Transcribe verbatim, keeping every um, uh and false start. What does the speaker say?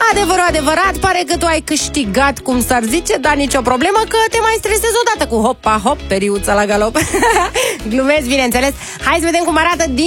Adevărul adevărat, pare că tu ai câștigat, cum s-ar zice, dar nicio problemă că te mai stresezi odată cu hoppa hop, periuța la galop. Glumesc, bineînțeles. Hai să vedem cum arată din